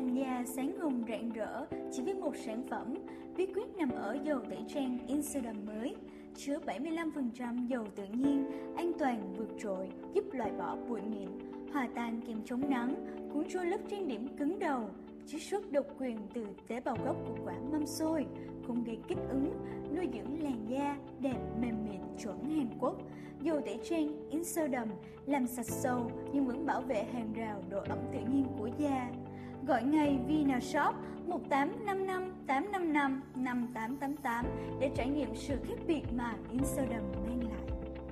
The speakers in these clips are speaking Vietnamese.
làn da sáng hồng rạng rỡ chỉ với một sản phẩm. Bí quyết nằm ở dầu tẩy trang Insodum mới, chứa 75% dầu tự nhiên, an toàn vượt trội, giúp loại bỏ bụi mịn, hòa tan kem chống nắng, cuốn trôi lớp trang điểm cứng đầu, chiết xuất độc quyền từ tế bào gốc của quả mâm xôi, không gây kích ứng, nuôi dưỡng làn da đẹp mềm mịn chuẩn Hàn Quốc. Dầu tẩy trang Insodum làm sạch sâu nhưng vẫn bảo vệ hàng rào độ ẩm tự nhiên của da. Gọi ngay Vinashop 1855 855 5888 để trải nghiệm sự khác biệt mà Insodum mang lại.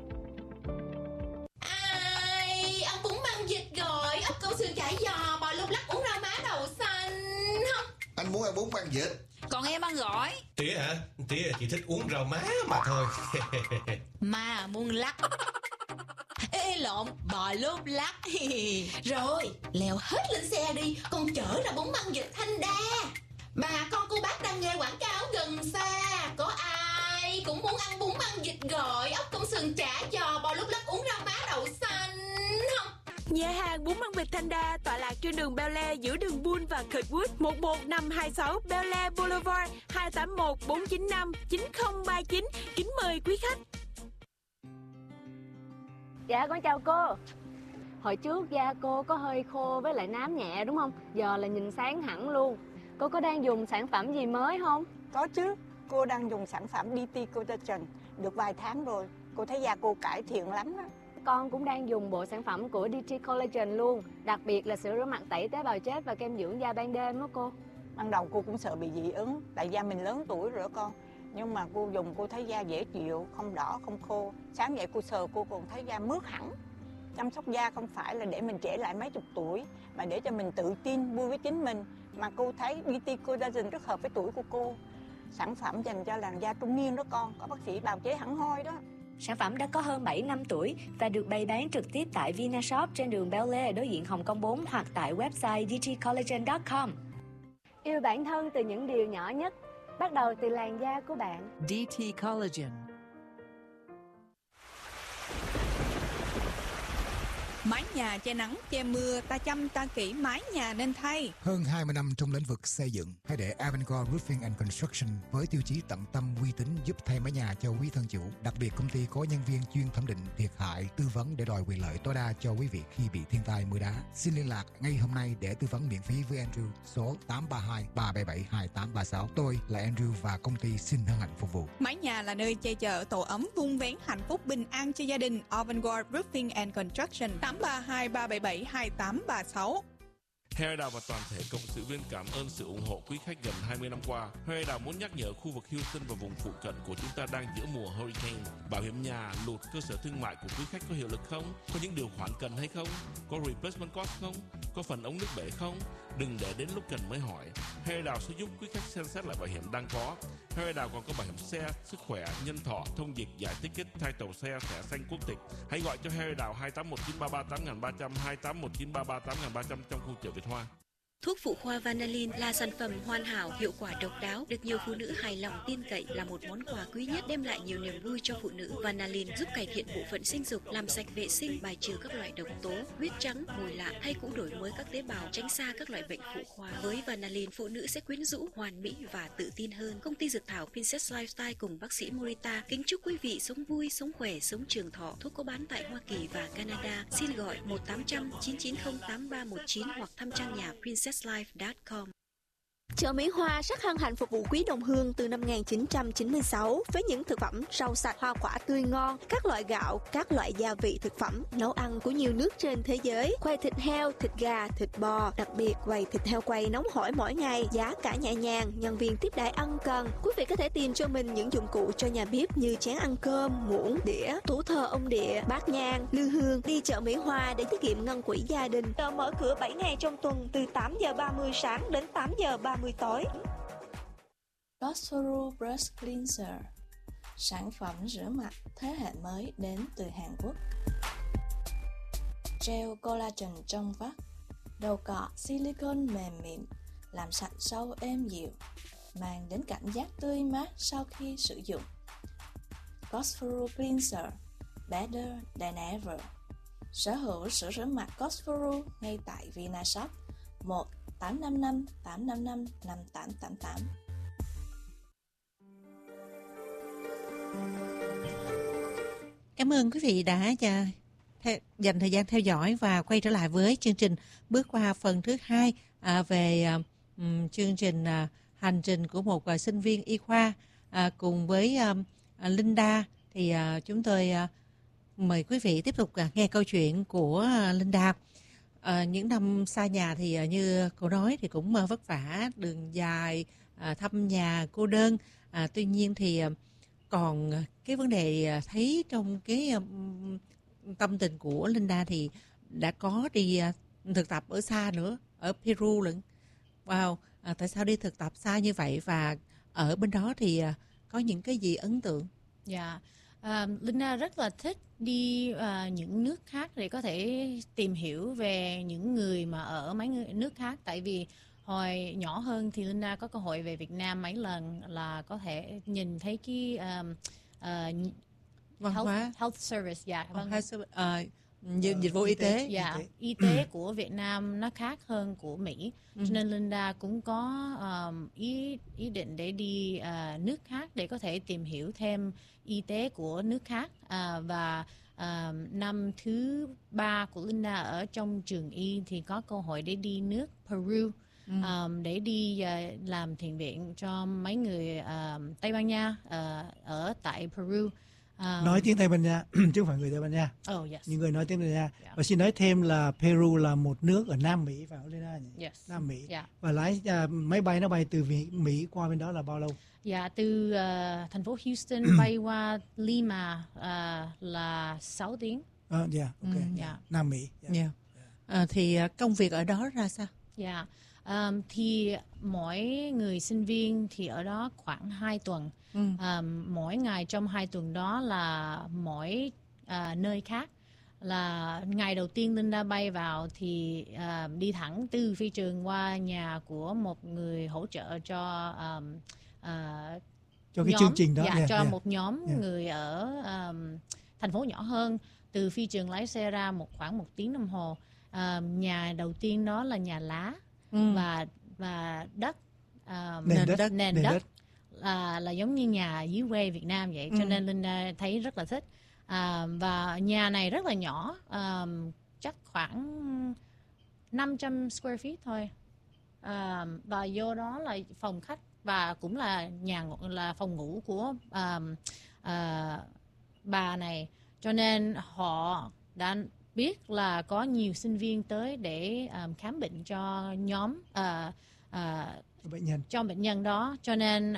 Ai, ông bún băng vịt rồi, ốc câu sườn chả giò, bò lúc lắc uống rau má đậu xanh không? Anh muốn ăn bún băng vịt. Còn em ăn gỏi. Tía hả? Tía chỉ thích uống rau má mà thôi. Mà muốn lắc. Ê lộn, bò lúc lắc. Rồi, leo hết lên xe đi, con chở ra bún băng vịt Thanh Đa. Bà con cô bác đang nghe quảng cáo gần xa. Có ai cũng muốn ăn bún băng vịt gọi, ốc công sườn chả giò, bò lúc lắc uống rau má đậu xanh không? Nhà hàng bún băng vịt Thanh Đa tọa lạc trên đường Bel Air giữa đường Bull và Kirkwood, 11526 Bel Air Boulevard, 281 495 9039. Kính mời quý khách. Dạ con chào cô. Hồi trước da cô có hơi khô với lại nám nhẹ đúng không? Giờ là nhìn sáng hẳn luôn. Cô có đang dùng sản phẩm gì mới không? Có chứ, cô đang dùng sản phẩm DT Collagen được vài tháng rồi. Cô thấy da cô cải thiện lắm đó. Con cũng đang dùng bộ sản phẩm của DT Collagen luôn. Đặc biệt là sữa rửa mặt tẩy tế bào chết và kem dưỡng da ban đêm đó cô. Ban đầu cô cũng sợ bị dị ứng, tại da mình lớn tuổi rồi đó con. Nhưng mà cô dùng cô thấy da dễ chịu, không đỏ, không khô. Sáng dậy cô sờ cô còn thấy da mướt hẳn. Chăm sóc da không phải là để mình trẻ lại mấy chục tuổi, mà để cho mình tự tin, vui với chính mình. Mà cô thấy DT Collagen rất hợp với tuổi của cô. Sản phẩm dành cho làn da trung niên đó con, có bác sĩ bào chế hẳn hoi đó. Sản phẩm đã có hơn 7 năm tuổi và được bày bán trực tiếp tại Vinashop trên đường Bel Air đối diện Hồng Kông 4 hoặc tại website dtcollagen.com. Yêu bản thân từ những điều nhỏ nhất, bắt đầu từ làn da của bạn. DT Collagen. Mái nhà che nắng, che mưa, ta chăm ta kỹ mái nhà nên thay. Hơn 20 năm trong lĩnh vực xây dựng, hãy để Avantgarde Roofing and Construction với tiêu chí tận tâm uy tín giúp thay mái nhà cho quý thân chủ. Đặc biệt công ty có nhân viên chuyên thẩm định thiệt hại, tư vấn để đòi quyền lợi tối đa cho quý vị khi bị thiên tai mưa đá. Xin liên lạc ngay hôm nay để tư vấn miễn phí với Andrew số 832 377 2836. Tôi là Andrew và công ty xin hân hạnh phục vụ. Mái nhà là nơi che chở tổ ấm vun vén hạnh phúc bình an cho gia đình. Avantgarde Roofing and Construction 832 377 2836. Harry Đào và toàn thể cộng sự viên cảm ơn sự ủng hộ quý khách gần 20 năm qua. Harry Đào muốn nhắc nhở khu vực Houston và vùng phụ cận của chúng ta đang giữa mùa hurricane. Bảo hiểm nhà, lụt, cơ sở thương mại của quý khách có hiệu lực không? Có những điều khoản cần hay không? Có replacement cost không? Có phần ống nước bể không? Đừng để đến lúc cần mới hỏi. Harry Đào sẽ giúp quý khách xem xét lại bảo hiểm đang có. Harry Đào còn có bảo hiểm xe, sức khỏe, nhân thọ, thông dịch, giải ticket, thay tàu xe, thẻ xanh quốc tịch. Hãy gọi cho Harry Đào 2819338300, 2819338300 trong khu chợ Việt Hoa. Thuốc phụ khoa Vanillin là sản phẩm hoàn hảo, hiệu quả độc đáo, được nhiều phụ nữ hài lòng tin cậy, là một món quà quý nhất đem lại nhiều niềm vui cho phụ nữ. Vanillin giúp cải thiện bộ phận sinh dục, làm sạch vệ sinh, bài trừ các loại độc tố, huyết trắng, mùi lạ hay cũng đổi mới các tế bào, tránh xa các loại bệnh phụ khoa. Với Vanillin, phụ nữ sẽ quyến rũ, hoàn mỹ và tự tin hơn. Công ty dược thảo Princess Lifestyle cùng bác sĩ Morita kính chúc quý vị sống vui, sống khỏe, sống trường thọ. Thuốc có bán tại Hoa Kỳ và Canada. Xin gọi 1-800-990-8319 hoặc thăm trang nhà princesslife.com. Chợ Mỹ Hoa rất hân hạnh phục vụ quý đồng hương từ năm 1996 với những thực phẩm rau sạch, hoa quả tươi ngon, các loại gạo, các loại gia vị thực phẩm nấu ăn của nhiều nước trên thế giới, quầy thịt heo, thịt gà, thịt bò, đặc biệt quầy thịt heo quay nóng hổi mỗi ngày, giá cả nhẹ nhàng, nhân viên tiếp đãi ân cần. Quý vị có thể tìm cho mình những dụng cụ cho nhà bếp như chén ăn cơm, muỗng, đĩa, tủ thờ ông địa, bát nhang, lư hương. Đi chợ Mỹ Hoa để tiết kiệm ngân quỹ gia đình. Chợ mở cửa 7 ngày trong tuần từ 8:30 sáng đến 8:30 tối. Cosforo Brush Cleanser, sản phẩm rửa mặt thế hệ mới đến từ Hàn Quốc. Gel collagen trong vắt, đầu cọ silicone mềm mịn, làm sạch sâu êm dịu, mang đến cảm giác tươi mát sau khi sử dụng. Cosforo Cleanser, better than ever. Sở hữu sữa rửa mặt Cosforo ngay tại Vinashop 1-855-855-5888. Cảm ơn quý vị đã dành thời gian theo dõi và quay trở lại với chương trình, bước qua phần thứ 2 về chương trình hành trình của một sinh viên y khoa cùng với Linda. Thì chúng tôi mời quý vị tiếp tục nghe câu chuyện của Linda. Những năm xa nhà thì như cô nói thì cũng vất vả, đường dài, thăm nhà, cô đơn. Tuy nhiên thì còn cái vấn đề thấy trong cái tâm tình của Linda thì đã có đi thực tập ở xa nữa, ở Peru lận. Wow, tại sao đi thực tập xa như vậy và ở bên đó thì có những cái gì ấn tượng? Dạ, Linda rất là thích đi những nước khác để có thể tìm hiểu về những người mà ở mấy nước khác. Tại vì hồi nhỏ hơn thì Linda có cơ hội về Việt Nam mấy lần là có thể nhìn thấy cái health service, dịch vụ y tế. Dạ, y tế của Việt Nam nó khác hơn của Mỹ. Cho nên Linda cũng có ý định để đi nước khác để có thể tìm hiểu thêm y tế của nước khác. Và năm thứ 3 của Linda ở trong trường y thì có cơ hội để đi nước Peru, để đi làm thiện nguyện cho mấy người Tây Ban Nha ở tại Peru. Nói tiếng Tây Ban Nha chứ không phải người Tây Ban Nha. Những người nói tiếng Tây Ban Nha. Và xin nói thêm là Peru là một nước ở Nam Mỹ, phải không Lena nhỉ? Nam Mỹ. Và lái máy bay nó bay từ Mỹ qua bên đó là bao lâu? Dạ, từ thành phố Houston bay qua Lima là 6 tiếng. Nam Mỹ. Thì công việc ở đó ra sao? Dạ, thì mỗi người sinh viên thì ở đó khoảng 2 tuần. Mỗi ngày trong 2 tuần đó là mỗi nơi khác. Là ngày đầu tiên Linda bay vào thì đi thẳng từ phi trường qua nhà của một người hỗ trợ cho cái chương trình đó. Cho một nhóm người ở thành phố nhỏ hơn. Từ phi trường lái xe ra khoảng 1 tiếng đồng hồ. Nhà đầu tiên đó là nhà lá và đất, nền đất là giống như nhà dưới quê Việt Nam vậy. Cho nên Linda thấy rất là thích. Và nhà này rất là nhỏ, chắc khoảng 500 square feet thôi. Và vô đó là phòng khách và cũng là phòng ngủ của bà này. Cho nên họ đã biết là có nhiều sinh viên tới để khám bệnh cho nhóm cho bệnh nhân đó. Cho nên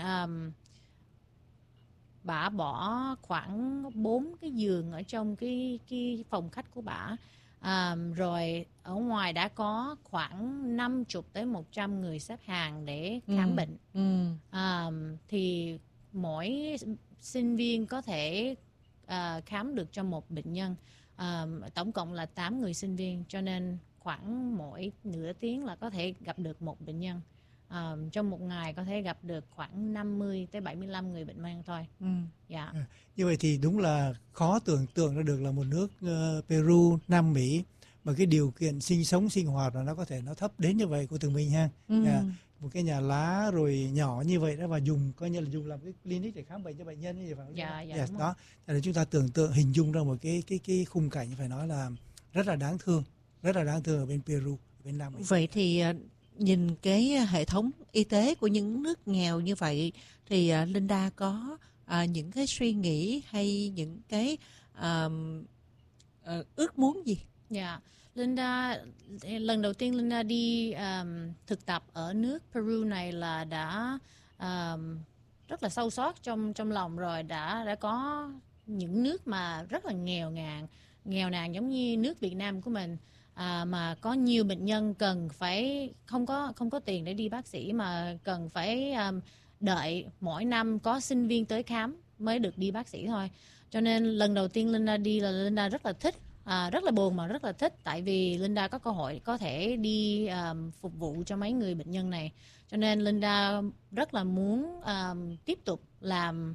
bà bỏ khoảng 4 cái giường ở trong cái phòng khách của bà. Rồi ở ngoài đã có khoảng 50 tới 100 người xếp hàng để khám bệnh. Thì mỗi sinh viên có thể khám được cho một bệnh nhân. Tổng cộng là 8 người sinh viên, cho nên khoảng mỗi nửa tiếng là có thể gặp được một bệnh nhân. Trong một ngày có thể gặp được khoảng 50 tới 75 người bệnh nhân thôi. Như vậy thì đúng là khó tưởng tượng ra được là một nước Peru, Nam Mỹ mà cái điều kiện sinh sống sinh hoạt là nó có thể nó thấp đến như vậy của tụi mình ha. Một cái nhà lá rồi nhỏ như vậy đó, và coi như là dùng làm cái clinic để khám bệnh cho bệnh nhân như vậy. Đó. Cho nên chúng ta tưởng tượng hình dung ra một cái khung cảnh phải nói là rất là đáng thương ở bên Peru, bên Nam Mỹ. Vậy thì nhìn cái hệ thống y tế của những nước nghèo như vậy thì Linda có những cái suy nghĩ hay những cái ước muốn gì? Linda, lần đầu tiên Linda đi thực tập ở nước Peru này là đã rất là sâu sắc trong lòng rồi. Đã có những nước mà rất là nghèo nàn giống như nước Việt Nam của mình, mà có nhiều bệnh nhân cần phải không có tiền để đi bác sĩ, mà cần phải đợi mỗi năm có sinh viên tới khám mới được đi bác sĩ thôi. Cho nên lần đầu tiên Linda đi là Linda rất là thích. Rất là buồn mà rất là thích, tại vì Linda có cơ hội có thể đi phục vụ cho mấy người bệnh nhân này. Cho nên Linda rất là muốn tiếp tục làm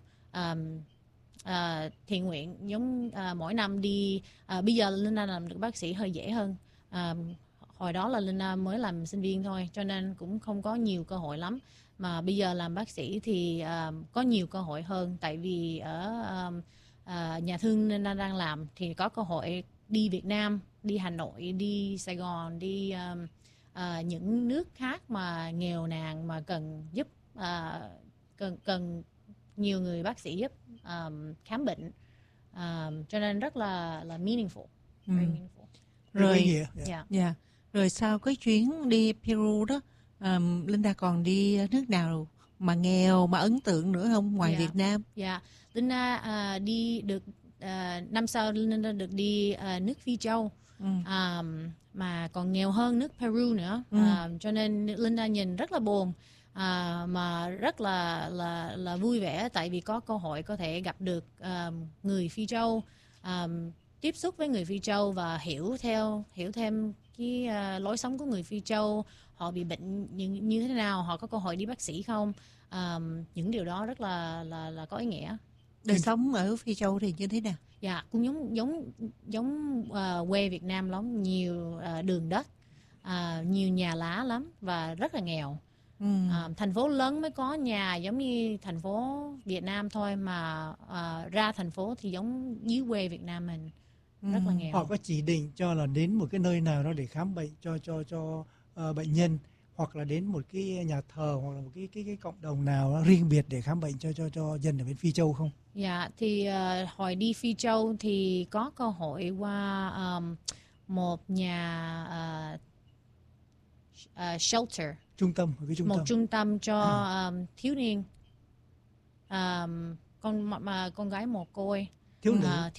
thiện nguyện giống mỗi năm đi. Bây giờ Linda làm được bác sĩ hơi dễ hơn. hồi đó là Linda mới làm sinh viên thôi, cho nên cũng không có nhiều cơ hội lắm. Mà bây giờ làm bác sĩ thì có nhiều cơ hội hơn, tại vì ở nhà thương Linda đang làm thì có cơ hội đi Việt Nam, đi Hà Nội, đi Sài Gòn, đi những nước khác mà nghèo nàn mà cần giúp, cần nhiều người bác sĩ giúp khám bệnh, cho nên rất là meaningful. Rồi, rồi sau cái chuyến đi Peru đó, Linda còn đi nước nào mà nghèo mà ấn tượng nữa không ngoài Việt Nam? Linda đi được năm sau Linda được đi nước Phi Châu, mà còn nghèo hơn nước Peru nữa, cho nên Linda nhìn rất là buồn, mà rất là vui vẻ, tại vì có cơ hội có thể gặp được người Phi Châu, tiếp xúc với người Phi Châu và hiểu thêm cái lối sống của người Phi Châu, họ bị bệnh như thế nào, họ có cơ hội đi bác sĩ không, những điều đó rất là có ý nghĩa. Đời sống ở Phi Châu thì như thế nào? Dạ, cũng giống quê Việt Nam lắm, nhiều đường đất, nhiều nhà lá lắm và rất là nghèo. Thành phố lớn mới có nhà giống như thành phố Việt Nam thôi, mà ra thành phố thì giống dưới quê Việt Nam mình, rất là nghèo. Họ có chỉ định cho là đến một cái nơi nào đó để khám bệnh cho bệnh nhân, hoặc là đến một cái nhà thờ hoặc là một cái cộng đồng nào đó riêng biệt để khám bệnh cho dân ở bên Phi Châu không? Dạ, thì hồi đi Phi Châu thì có cơ hội qua một nhà shelter, một trung tâm cho thiếu niên, con gái mồ côi, thiếu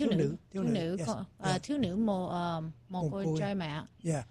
nữ mồ côi trai mẹ.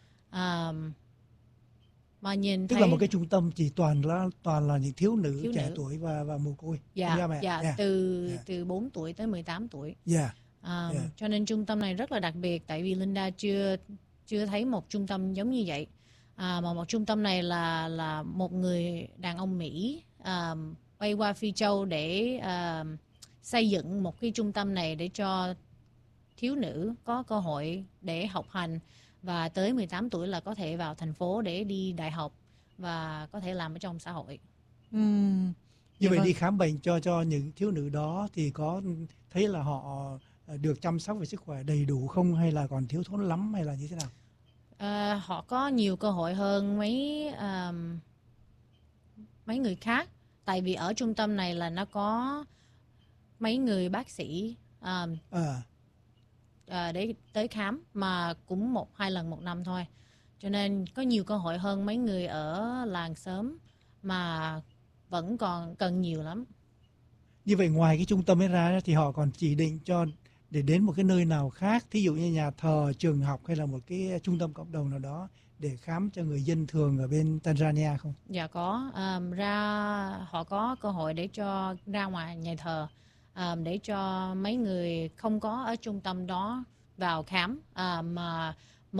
Mà nhìn tức thấy là một cái trung tâm chỉ toàn là những thiếu nữ trẻ tuổi và mồ côi. Từ 4 tuổi tới 18 tuổi. Cho nên trung tâm này rất là đặc biệt, tại vì Linda chưa thấy một trung tâm giống như vậy. Mà một trung tâm này là một người đàn ông Mỹ bay qua Phi Châu để xây dựng một cái trung tâm này để cho thiếu nữ có cơ hội để học hành, và tới 18 tuổi là có thể vào thành phố để đi đại học và có thể làm ở trong xã hội. Như vậy đi khám bệnh cho những thiếu nữ đó thì có thấy là họ được chăm sóc về sức khỏe đầy đủ không, hay là còn thiếu thốn lắm, hay là như thế nào? Họ có nhiều cơ hội hơn mấy người khác, tại vì ở trung tâm này là nó có mấy người bác sĩ để tới khám, mà cũng 1-2 lần một năm thôi, cho nên có nhiều cơ hội hơn mấy người ở làng xóm, mà vẫn còn cần nhiều lắm. Như vậy ngoài cái trung tâm ấy ra thì họ còn chỉ định cho để đến một cái nơi nào khác, thí dụ như nhà thờ, trường học hay là một cái trung tâm cộng đồng nào đó để khám cho người dân thường ở bên Tanzania không? Dạ có, họ có cơ hội để cho ra ngoài nhà thờ, để cho mấy người không có ở trung tâm đó vào khám, mà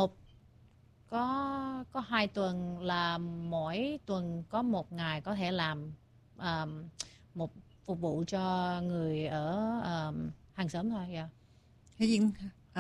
có 2 tuần là mỗi tuần có 1 ngày có thể làm một phục vụ cho người ở hàng xóm thôi. Thế nhưng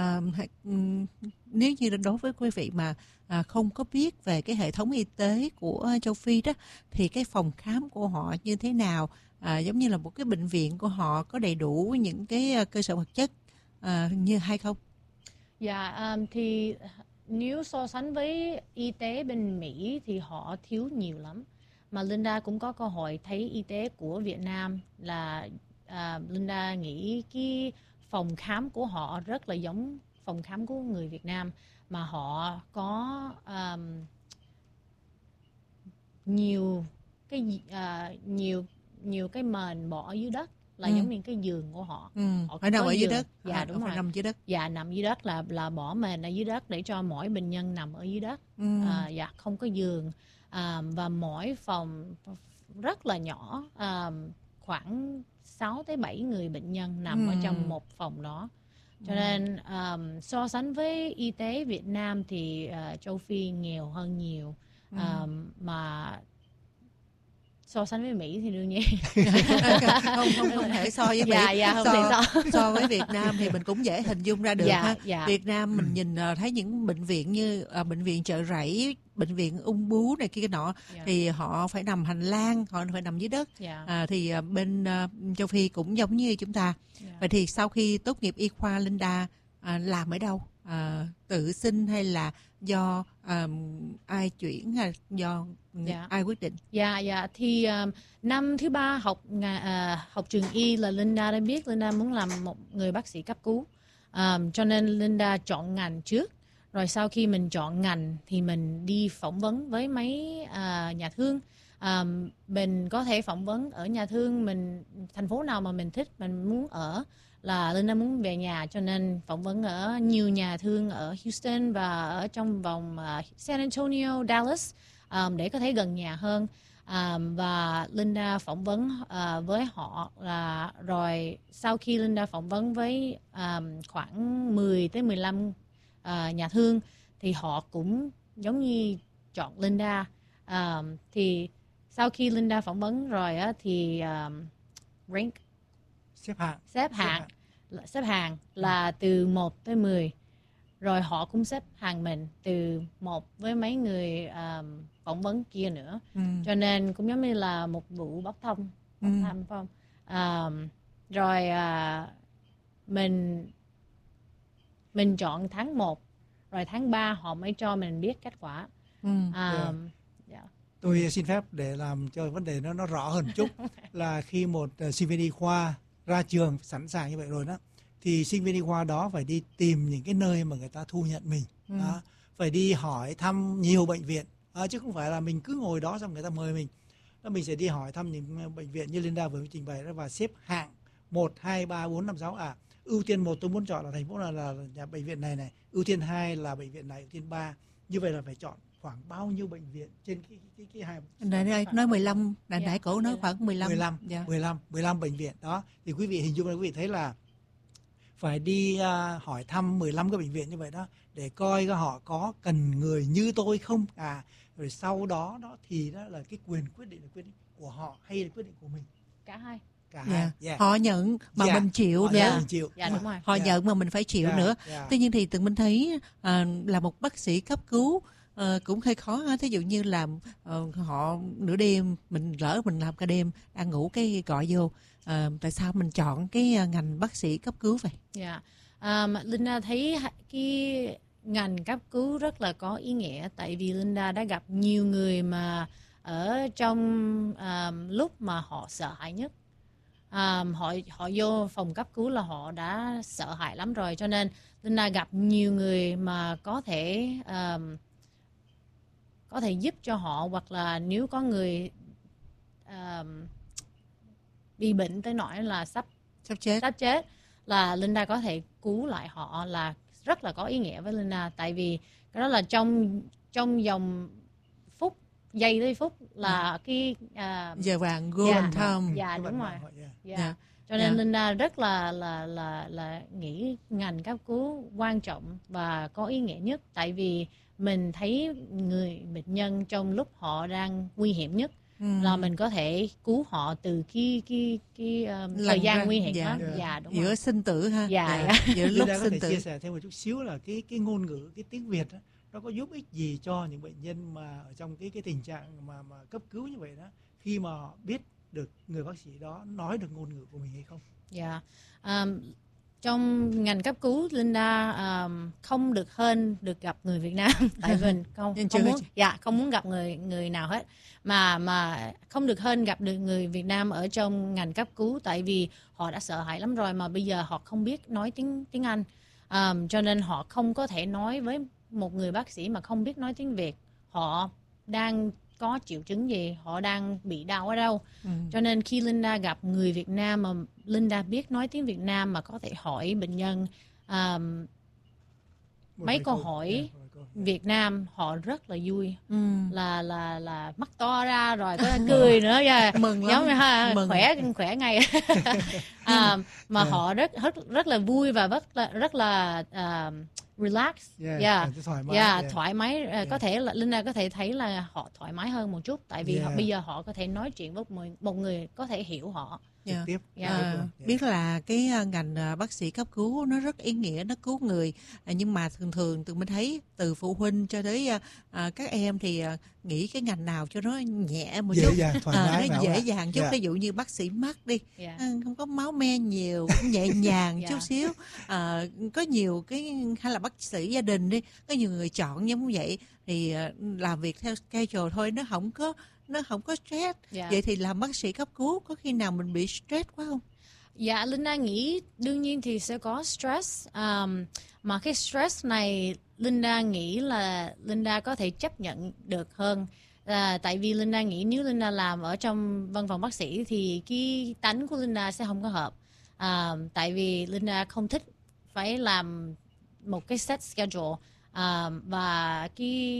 nếu như đối với quý vị mà không có biết về cái hệ thống y tế của châu Phi đó, thì cái phòng khám của họ như thế nào? Giống như là một cái bệnh viện của họ có đầy đủ những cái cơ sở vật chất như hay không? Dạ, thì nếu so sánh với y tế bên Mỹ thì họ thiếu nhiều lắm. Mà Linda cũng có cơ hội thấy y tế của Việt Nam, là Linda nghĩ cái phòng khám của họ rất là giống phòng khám của người Việt Nam, mà họ có nhiều cái mền bỏ dưới đất, là giống như cái giường của họ. Họ phải nằm ở dưới đất. Dạ đúng rồi. Nằm dưới đất. Dạ, nằm dưới đất là bỏ mền ở dưới đất để cho mỗi bệnh nhân nằm ở dưới đất. Dạ, không có giường. Và mỗi phòng rất là nhỏ, khoảng 6 tới 7 người bệnh nhân nằm ở trong một phòng đó. Cho nên so sánh với y tế Việt Nam thì châu Phi nghèo hơn nhiều. Mà So sánh với Mỹ thì đương nhiên không thể so với Mỹ. Không thể so với Việt Nam thì mình cũng dễ hình dung ra được ha. Việt Nam mình nhìn thấy những bệnh viện như bệnh viện Chợ Rẫy, bệnh viện ung bướu này kia nọ thì họ phải nằm hành lang, họ phải nằm dưới đất. Thì bên châu Phi cũng giống như chúng ta. Vậy thì sau khi tốt nghiệp y khoa, Linda làm ở đâu? Tự xin hay là do ai chuyển hay do ai quyết định? Thì năm thứ 3 học trường y là Linda đã biết Linda muốn làm một người bác sĩ cấp cứu, cho nên Linda chọn ngành trước. Rồi sau khi mình chọn ngành thì mình đi phỏng vấn với mấy nhà thương. Mình có thể phỏng vấn ở nhà thương mình, thành phố nào mà mình thích, mình muốn ở. Là Linda muốn về nhà, cho nên phỏng vấn ở nhiều nhà thương ở Houston và ở trong vòng San Antonio, Dallas để có thể gần nhà hơn. Và Linda phỏng vấn với họ là rồi sau khi Linda phỏng vấn với khoảng 10 tới 15 nhà thương thì họ cũng giống như chọn Linda. Thì sau khi Linda phỏng vấn rồi thì rank xếp hạng là từ 1 tới 10. Rồi họ cũng xếp hàng mình từ 1 với mấy người phỏng vấn kia nữa. Cho nên cũng giống như là một vụ bốc thăm phải không? Rồi mình chọn tháng 1, rồi tháng 3 họ mới cho mình biết kết quả. Tôi xin phép để làm cho vấn đề nó rõ hơn chút là khi một sinh viên y khoa ra trường sẵn sàng như vậy rồi đó, thì sinh viên y khoa đó phải đi tìm những cái nơi mà người ta thu nhận mình. Đó. Phải đi hỏi thăm nhiều bệnh viện, chứ không phải là mình cứ ngồi đó xong người ta mời mình. Đó, mình sẽ đi hỏi thăm những bệnh viện như Linda vừa mới trình bày đó, và xếp hạng 1, 2, 3, 4, 5, 6. Ưu tiên 1 tôi muốn chọn là thành phố là nhà bệnh viện này. Ưu tiên 2 là bệnh viện này, ưu tiên 3. Như vậy là phải chọn khoảng bao nhiêu bệnh viện trên cái hai. Nói 15, nãy cổ nói khoảng 15. 15 bệnh viện đó. Thì quý vị hình dung là quý vị thấy là phải đi hỏi thăm 15 cái bệnh viện như vậy đó, để coi họ có cần người như tôi không. Rồi sau đó thì đó là cái quyền quyết định là quyết định của họ hay là quyết định của mình? Cả hai. Họ nhận mà mình chịu nữa. Đúng rồi. Họ nhận mà mình phải chịu nữa. Tuy nhiên thì tụi mình thấy là một bác sĩ cấp cứu cũng hơi khó. Thí dụ như là họ nửa đêm, mình lỡ mình làm cả đêm, đang ngủ cái gọi vô. Tại sao mình chọn cái ngành bác sĩ cấp cứu vậy? Linda thấy cái ngành cấp cứu rất là có ý nghĩa, tại vì Linda đã gặp nhiều người mà ở trong lúc mà họ sợ hãi nhất. Họ vô phòng cấp cứu là họ đã sợ hãi lắm rồi, cho nên Linda gặp nhiều người mà có thể giúp cho họ, hoặc là nếu có người bị bệnh tới nỗi là sắp chết là Linda có thể cứu lại họ, là rất là có ý nghĩa với Linda. Tại vì cái đó là trong vòng giây tới phút là cái giờ vàng golden time. Đúng rồi. Cho nên Linda rất là nghĩ ngành cấp cứu quan trọng và có ý nghĩa nhất, tại vì mình thấy người bệnh nhân trong lúc họ đang nguy hiểm nhất là mình có thể cứu họ từ cái thời gian nguy hiểm đó. Đúng giữa rồi. sinh tử ha. Giữa lúc sinh tử. Chia sẻ thêm một chút xíu là cái ngôn ngữ, cái tiếng Việt đó, nó có giúp ích gì cho những bệnh nhân mà ở trong cái tình trạng mà cấp cứu như vậy đó, khi mà biết được người bác sĩ đó nói được ngôn ngữ của mình hay không? Trong ngành cấp cứu, Linda không được hên được gặp người Việt Nam, tại vì không muốn gặp người nào hết, mà không được hên gặp được người Việt Nam ở trong ngành cấp cứu, tại vì họ đã sợ hãi lắm rồi, mà bây giờ họ không biết nói tiếng Anh, cho nên họ không có thể nói với một người bác sĩ mà không biết nói tiếng Việt. Họ đang có triệu chứng gì, họ đang bị đau ở đâu. Cho nên khi Linda gặp người Việt Nam mà Linda biết nói tiếng Việt Nam mà có thể hỏi bệnh nhân mấy câu hỏi Việt Nam, họ rất là vui. Là mắt to ra rồi có cười nữa, mừng lắm, khỏe ngay. Mà họ rất là vui và rất là relax, thoải mái, thoải mái. Có thể là Linda có thể thấy là họ thoải mái hơn một chút, tại vì bây giờ họ có thể nói chuyện với một người có thể hiểu họ. Trực tiếp. Biết là cái ngành bác sĩ cấp cứu nó rất ý nghĩa, nó cứu người, nhưng mà thường tụi mình thấy từ phụ huynh cho tới các em thì nghĩ cái ngành nào cho nó nhẹ một chút, nó dễ dàng chút. Ví dụ như bác sĩ mắt đi, không có máu me nhiều, cũng nhẹ nhàng chút xíu. Có nhiều cái, hay là bác sĩ gia đình đi, có nhiều người chọn giống vậy thì làm việc theo schedule thôi, nó không có stress. Vậy thì làm bác sĩ cấp cứu có khi nào mình bị stress quá không? Dạ, Linda nghĩ đương nhiên thì sẽ có stress, mà cái stress này Linda nghĩ là Linda có thể chấp nhận được hơn. Tại vì Linda nghĩ nếu Linda làm ở trong văn phòng bác sĩ thì cái tánh của Linda sẽ không có hợp. Tại vì Linda không thích phải làm một cái set schedule, và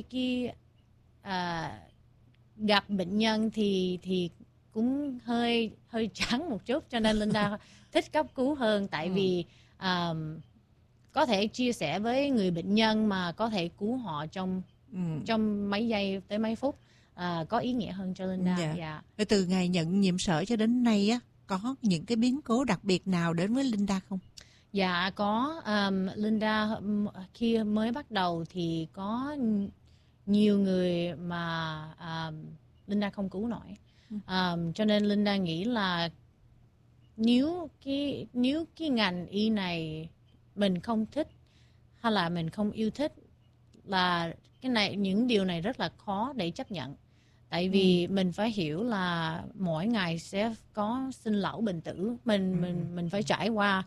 gặp bệnh nhân thì cũng hơi chán một chút, cho nên Linda thích cấp cứu hơn. Tại vì có thể chia sẻ với người bệnh nhân mà có thể cứu họ trong mấy giây tới mấy phút, có ý nghĩa hơn cho Linda. Từ ngày nhận nhiệm sở cho đến nay á, có những cái biến cố đặc biệt nào đến với Linda không? Dạ có. Linda khi mới bắt đầu thì có nhiều người mà Linda không cứu nổi. Cho nên Linda nghĩ là nếu cái ngành y này mình không thích hay là mình không yêu thích, là những điều này rất là khó để chấp nhận. Tại vì mình phải hiểu là mỗi ngày sẽ có sinh lão bệnh tử, mình phải trải qua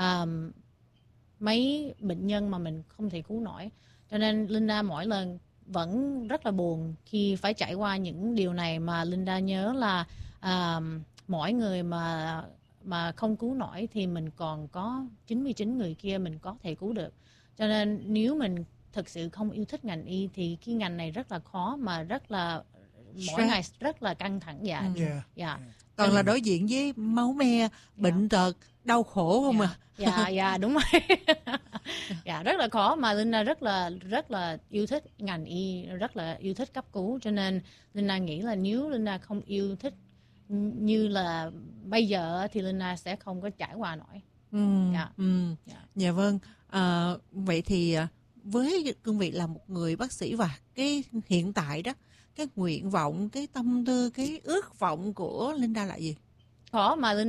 mấy bệnh nhân mà mình không thể cứu nổi. Cho nên Linda mỗi lần vẫn rất là buồn khi phải trải qua những điều này, mà Linda nhớ là mỗi người mà không cứu nổi thì mình còn có 99 người kia mình có thể cứu được. Cho nên nếu mình thực sự không yêu thích ngành y thì cái ngành này rất là khó, mà rất là mỗi ngày rất là căng thẳng. Toàn là đối diện với máu me, bệnh tật, đau khổ không à? Dạ đúng rồi. Rất là khó, mà Linda rất là yêu thích ngành y, rất là yêu thích cấp cứu. Cho nên Linda nghĩ là nếu Linda không yêu thích như là bây giờ thì Linda sẽ không có trải qua nổi. Dạ vâng. Vậy thì với cương vị là một người bác sĩ và cái hiện tại đó, cái nguyện vọng, cái tâm tư, cái ước vọng của Linda là gì? Khó mà Linda